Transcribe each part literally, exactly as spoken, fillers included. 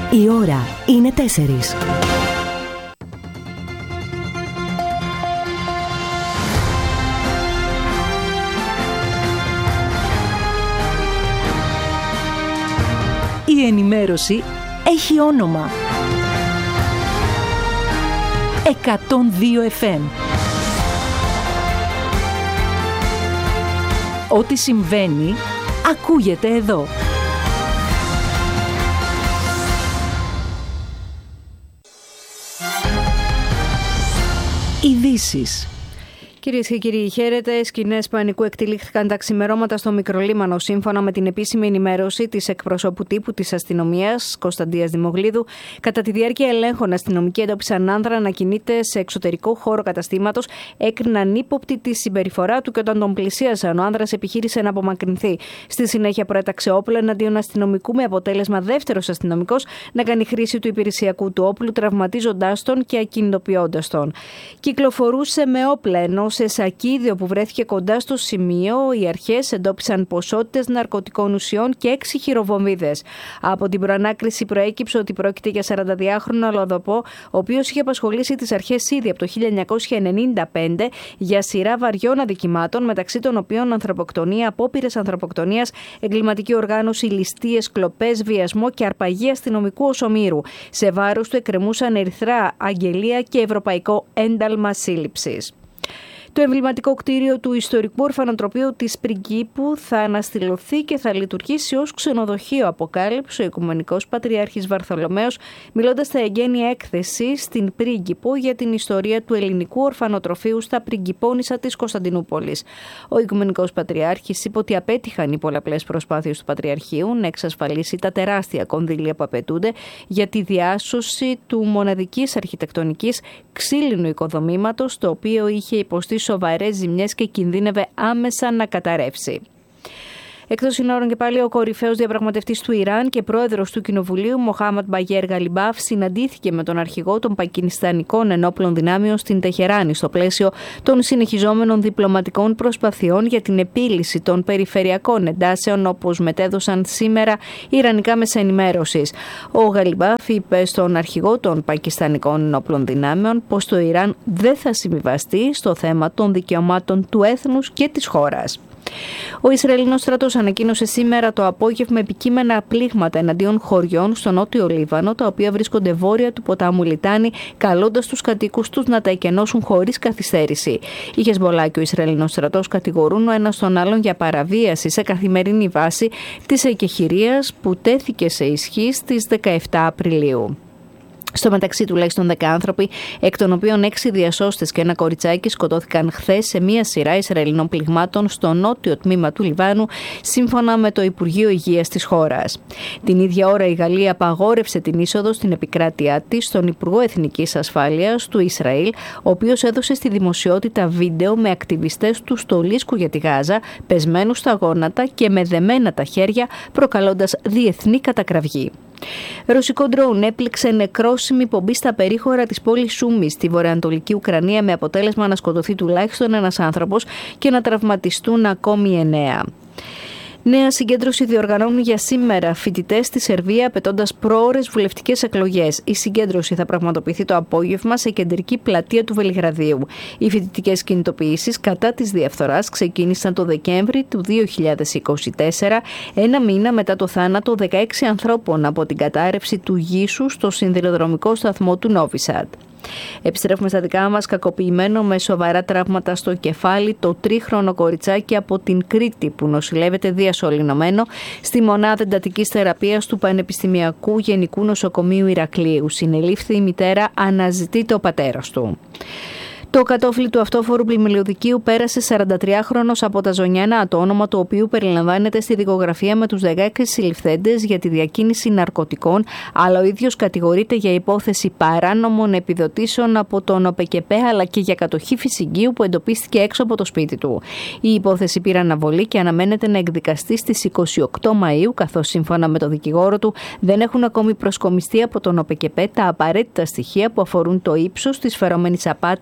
Η ώρα είναι τέσσερις. Η ενημέρωση έχει όνομα. εκατόν δύο εφ εμ. Ό,τι συμβαίνει, ακούγεται εδώ. Ειδήσεις. Κυρίες και κύριοι, χαίρετε. Σκηνές πανικού εκτελήχθηκαν τα ξημερώματα στο Μικρολίμανο, σύμφωνα με την επίσημη ενημέρωση της εκπροσώπου τύπου της αστυνομίας, Κωνσταντίας Δημογλίδου. Κατά τη διάρκεια ελέγχων, αστυνομικοί εντόπισαν άνδρα να κινείται σε εξωτερικό χώρο καταστήματος, έκριναν ύποπτη τη συμπεριφορά του και όταν τον πλησίασαν, ο άνδρας επιχείρησε να απομακρυνθεί. Στη συνέχεια, προέταξε όπλο εναντίον αστυνομικού, με αποτέλεσμα δεύτερος αστυνομικός να κάνει χρήση του υπηρεσιακού του όπλου, τραυματίζοντάς τον και ακινητοποιώντας τον. Κυκλοφορούσε με όπλα, ενώ σε σακίδιο που βρέθηκε κοντά στο σημείο, οι αρχές εντόπισαν ποσότητες ναρκωτικών ουσιών και έξι χειροβομβίδες. Από την προανάκριση προέκυψε ότι πρόκειται για σαρανταδυάχρονο αλλοδαπό, ο οποίος είχε απασχολήσει τις αρχές ήδη από το χίλια εννιακόσια ενενήντα πέντε για σειρά βαριών αδικημάτων, μεταξύ των οποίων ανθρωποκτονία, απόπειρες ανθρωποκτονίας, εγκληματική οργάνωση, ληστείες, κλοπές, βιασμό και αρπαγή αστυνομικού οσομήρου. Σε βάρος του εκκρεμούσαν ερυθρά αγγελία και ευρωπαϊκό ένταλμα σύλληψης. Το εμβληματικό κτίριο του ιστορικού ορφανοτροπείου της Πριγκίπου θα αναστηλωθεί και θα λειτουργήσει ως ξενοδοχείο, αποκάλυψε ο Οικουμενικός Πατριάρχης Βαρθολομαίος, μιλώντας στα εγγένεια έκθεση στην Πρίγκιπο για την ιστορία του ελληνικού ορφανοτροφείου στα Πριγκιπώνισσα της Κωνσταντινούπολης. Ο Οικουμενικός Πατριάρχης είπε ότι απέτυχαν οι πολλαπλές προσπάθειες του Πατριαρχείου να εξασφαλίσει τα τεράστια κονδύλια που απαιτούνται για τη διάσωση του μοναδικής αρχιτεκτονικής ξύλινου οικοδομήματος, το οποίο είχε υποστεί σοβαρές ζημιές και κινδύνευε άμεσα να καταρρεύσει. Εκτός συνόρων και πάλι, ο κορυφαίος διαπραγματευτής του Ιράν και πρόεδρος του Κοινοβουλίου, Μοχάμαντ Μπαγέρ Γαλιμπάφ, συναντήθηκε με τον αρχηγό των πακιστανικών ενόπλων δυνάμεων στην Τεχεράνη, στο πλαίσιο των συνεχιζόμενων διπλωματικών προσπαθειών για την επίλυση των περιφερειακών εντάσεων, όπως μετέδωσαν σήμερα ιρανικά μέσα ενημέρωσης. Ο Γαλιμπάφ είπε στον αρχηγό των πακιστανικών ενόπλων δυνάμεων πως το Ιράν δεν θα συμβιβαστεί στο θέμα των δικαιωμάτων του έθνους και της χώρας. Ο Ισραηλινός στρατός ανακοίνωσε σήμερα το απόγευμα επικείμενα πλήγματα εναντίον χωριών στο νότιο Λίβανο, τα οποία βρίσκονται βόρεια του ποτάμου Λιτάνη, καλώντας τους κατοίκους τους να τα εκενώσουν χωρίς καθυστέρηση. Η Χεσμολάχ και ο Ισραηλινός στρατός κατηγορούν ο ένας τον άλλον για παραβίαση σε καθημερινή βάση της εκεχηρίας που τέθηκε σε ισχύ στις δεκαεπτά Απριλίου. Στο μεταξύ, τουλάχιστον δέκα άνθρωποι, εκ των οποίων έξι διασώστες και ένα κοριτσάκι, σκοτώθηκαν χθες σε μία σειρά Ισραηλινών πληγμάτων στο νότιο τμήμα του Λιβάνου, σύμφωνα με το Υπουργείο Υγείας της χώρας. Την ίδια ώρα, η Γαλλία απαγόρευσε την είσοδο στην επικράτειά της στον Υπουργό Εθνικής Ασφάλειας του Ισραήλ, ο οποίος έδωσε στη δημοσιότητα βίντεο με ακτιβιστές του στολίσκου για τη Γάζα, πεσμένους στα γόνατα και με δεμένα τα χέρια, προκαλώντας διεθνή κατακραυγή. Ρωσικό ντρόουν έπληξε νεκρόσιμη πομπή στα περίχωρα της πόλης Σούμι στη βορειοανατολική Ουκρανία, με αποτέλεσμα να σκοτωθεί τουλάχιστον ένας άνθρωπος και να τραυματιστούν ακόμη εννέα. Νέα συγκέντρωση διοργανώνουν για σήμερα φοιτητές στη Σερβία, απαιτώντας πρόωρες βουλευτικές εκλογές. Η συγκέντρωση θα πραγματοποιηθεί το απόγευμα σε κεντρική πλατεία του Βελιγραδίου. Οι φοιτητικές κινητοποιήσεις κατά της διαφθοράς ξεκίνησαν το Δεκέμβρη του δύο χιλιάδες είκοσι τέσσερα, ένα μήνα μετά το θάνατο δεκαέξι ανθρώπων από την κατάρρευση του γύσου στο σιδηροδρομικό σταθμό του Νόβι-Σαντ. Επιστρέφουμε στα δικά μας. Κακοποιημένο με σοβαρά τραύματα στο κεφάλι το τρίχρονο κοριτσάκι από την Κρήτη, που νοσηλεύεται διασωληνωμένο στη μονάδα εντατικής θεραπείας του Πανεπιστημιακού Γενικού Νοσοκομείου Ηρακλείου. Συνελήφθη η μητέρα, αναζητείται ο πατέρας του. Το κατόφλι του αυτόφορου πλημμυλιωδικίου πέρασε σαραντατριάχρονος από τα Ζωνιανά, το όνομα του οποίου περιλαμβάνεται στη δικογραφία με τους δεκαέξι συλληφθέντες για τη διακίνηση ναρκωτικών, αλλά ο ίδιος κατηγορείται για υπόθεση παράνομων επιδοτήσεων από τον ΟΠΕΚΕΠΕ, αλλά και για κατοχή φυσικίου που εντοπίστηκε έξω από το σπίτι του. Η υπόθεση πήρε αναβολή και αναμένεται να εκδικαστεί στις είκοσι οκτώ Μαΐου, καθώς σύμφωνα με το δικηγόρο του δεν έχουν ακόμη προσκομιστεί από τον ΟΠΕΚΕΠΕ τα απαραίτητα στοιχεία που αφορούν το ύψος της φερόμενης απάτης και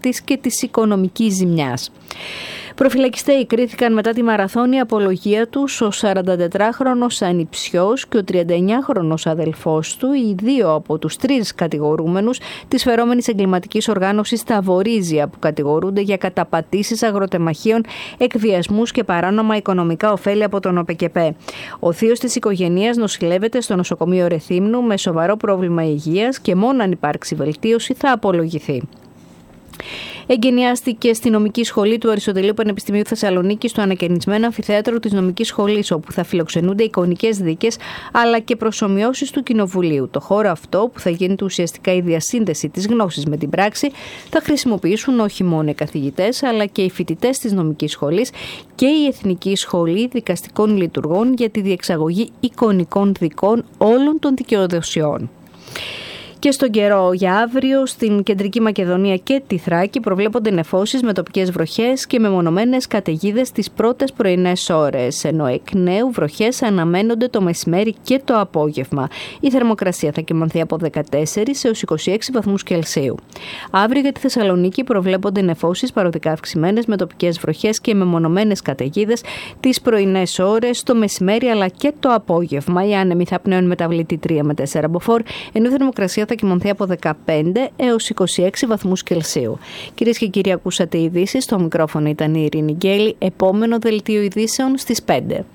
της οικονομικής ζημιάς. Προφυλακιστέοι κρίθηκαν μετά τη μαραθώνια απολογία τους ο σαραντατετράχρονος ανιψιός και ο τριανταεννιάχρονος αδελφός του, οι δύο από τους τρεις κατηγορούμενους της φερόμενης εγκληματικής οργάνωσης στα Βορίζια, που κατηγορούνται για καταπατήσεις αγροτεμαχίων, εκβιασμούς και παράνομα οικονομικά ωφέλη από τον ΟΠΕΚΕΠΕ. Ο θείος της οικογένειας νοσηλεύεται στο νοσοκομείο Ρεθύμνου με σοβαρό πρόβλημα υγείας και μόνο αν υπάρξει βελτίωση θα απολογηθεί. Εγκαινιάστηκε στη νομική σχολή του Αριστοτελείου Πανεπιστημίου Θεσσαλονίκης το ανακαινισμένο αμφιθέατρο της νομικής σχολής, όπου θα φιλοξενούνται εικονικές δίκες αλλά και προσομοιώσεις του Κοινοβουλίου. Το χώρο αυτό, που θα γίνεται ουσιαστικά η διασύνδεση της γνώσης με την πράξη, θα χρησιμοποιήσουν όχι μόνο οι καθηγητές αλλά και οι φοιτητές της νομικής σχολής και η Εθνική Σχολή Δικαστικών Λειτουργών για τη διεξαγωγή εικονικών δικών όλων των δικαιοδοσιών. Και στον καιρό για αύριο, στην Κεντρική Μακεδονία και τη Θράκη προβλέπονται νεφώσεις με τοπικές βροχές και μεμονωμένες καταιγίδες τις πρώτες πρωινές ώρες, ενώ εκ νέου βροχές αναμένονται το μεσημέρι και το απόγευμα. Η θερμοκρασία θα κυμανθεί από δεκατέσσερις έως είκοσι έξι βαθμούς Κελσίου. Αύριο για τη Θεσσαλονίκη προβλέπονται νεφώσεις παροδικά αυξημένες με τοπικές βροχές και μεμονωμένες καταιγίδες τις πρωινές ώρες, το μεσημέρι αλλά και το απόγευμα. Οι άνεμοι θα πνέουν μεταβλητή τρία με τέσσερα μποφόρ, ενώ η θερμοκρασία θα κοιμανθεί από δεκαπέντε έως είκοσι έξι βαθμούς Κελσίου. Κυρίες και κύριοι, ακούσατε ειδήσεις. Στο μικρόφωνο ήταν η Ειρήνη Γκέλη. Επόμενο δελτίο ειδήσεων στις πέντε.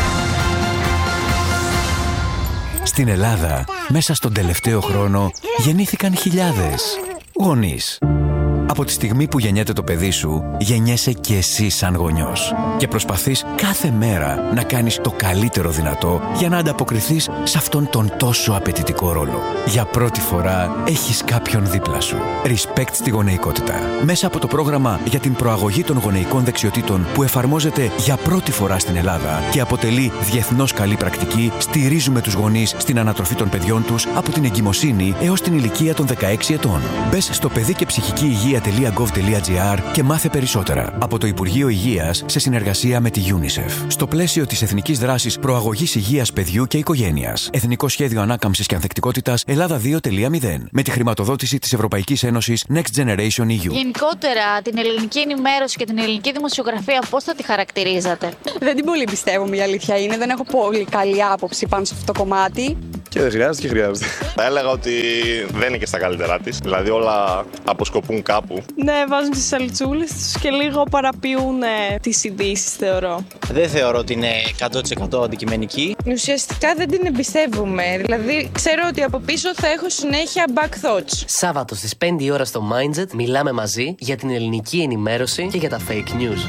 Στην Ελλάδα, μέσα στον τελευταίο χρόνο, γεννήθηκαν χιλιάδες γονείς. Από τη στιγμή που γεννιέται το παιδί σου, γεννιέσαι και εσύ σαν γονιός. Και προσπαθείς κάθε μέρα να κάνεις το καλύτερο δυνατό για να ανταποκριθείς σε αυτόν τον τόσο απαιτητικό ρόλο. Για πρώτη φορά έχεις κάποιον δίπλα σου. Respect στη γονεϊκότητα. Μέσα από το πρόγραμμα για την προαγωγή των γονεϊκών δεξιοτήτων που εφαρμόζεται για πρώτη φορά στην Ελλάδα και αποτελεί διεθνώς καλή πρακτική, στηρίζουμε τους γονείς στην ανατροφή των παιδιών τους από την εγκυμοσύνη έως την ηλικία των δεκαέξι ετών. Μπες στο παιδί και ψυχική υγεία τελεία γκοβ τελεία τζι άρ και μάθε περισσότερα από το Υπουργείο Υγείας σε συνεργασία με τη UNICEF. Στο πλαίσιο της Εθνικής Δράσης Προαγωγής Υγείας Παιδιού και Οικογένειας. Εθνικό Σχέδιο Ανάκαμψης και Ανθεκτικότητας Ελλάδα δύο τελεία μηδέν. Με τη χρηματοδότηση της Ευρωπαϊκής Ένωσης Next Generation ι γιου. Γενικότερα, την ελληνική ενημέρωση και την ελληνική δημοσιογραφία, πώς θα τη χαρακτηρίζατε? Δεν την πολύ πιστεύω, η αλήθεια είναι. Δεν έχω πολύ καλή άποψη πάνω σε αυτό το κομμάτι. Και δεν χρειάζεται και χρειάζεται. Θα έλεγα ότι δεν είναι και στα καλύτερά της. Δηλαδή όλα αποσκοπούν κάπου. Ναι, βάζουν τις σαλτσούλες τους και λίγο παραποιούν ε, τις ειδήσεις, θεωρώ. Δεν θεωρώ ότι είναι εκατό τοις εκατό αντικειμενική. Ουσιαστικά δεν την εμπιστεύομαι. Δηλαδή, ξέρω ότι από πίσω θα έχω συνέχεια back thoughts. Σάββατο στις πέντε η ώρα στο Mindset μιλάμε μαζί για την ελληνική ενημέρωση και για τα fake news.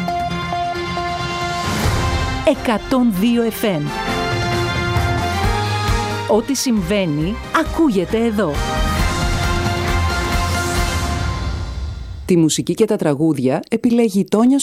εκατόν δύο εφ εμ. Ό,τι συμβαίνει, ακούγεται εδώ. Τη μουσική και τα τραγούδια επιλέγει η Τόνια